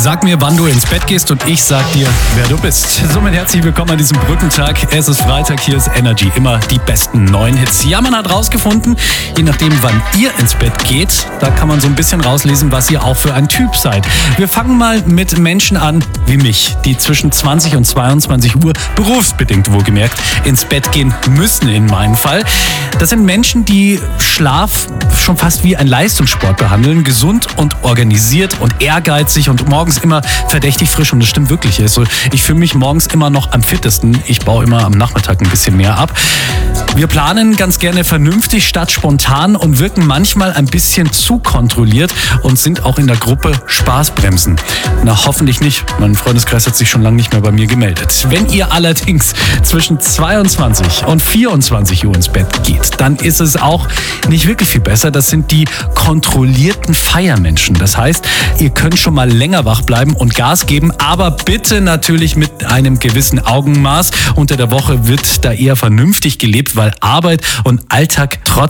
Sag mir, wann du ins Bett gehst und ich sag dir, wer du bist. Somit herzlich willkommen an diesem Brückentag. Es ist Freitag, hier ist Energy. Immer die besten neuen Hits. Ja, man hat rausgefunden, je nachdem, wann ihr ins Bett geht, da kann man so ein bisschen rauslesen, was ihr auch für ein Typ seid. Wir fangen mal mit Menschen an wie mich, die zwischen 20 und 22 Uhr, berufsbedingt wohlgemerkt, ins Bett gehen müssen in meinem Fall. Das sind Menschen, die Schlaf schon fast wie ein Leistungssport behandeln, gesund und organisiert und ehrgeizig und morgens immer verdächtig frisch, und das stimmt wirklich. Also ich fühle mich morgens immer noch am fittesten. Ich baue immer am Nachmittag ein bisschen mehr ab. Wir planen ganz gerne vernünftig statt spontan und wirken manchmal ein bisschen zu kontrolliert und sind auch in der Gruppe Spaßbremsen. Na, hoffentlich nicht. Mein Freundeskreis hat sich schon lange nicht mehr bei mir gemeldet. Wenn ihr allerdings zwischen 22 und 24 Uhr ins Bett geht, dann ist es auch nicht wirklich viel besser. Das sind die kontrollierten Feiermenschen. Das heißt, ihr könnt schon mal länger wach bleiben und Gas geben, aber bitte natürlich mit einem gewissen Augenmaß. Unter der Woche wird da eher vernünftig gelebt, weil Arbeit und Alltag trotzdem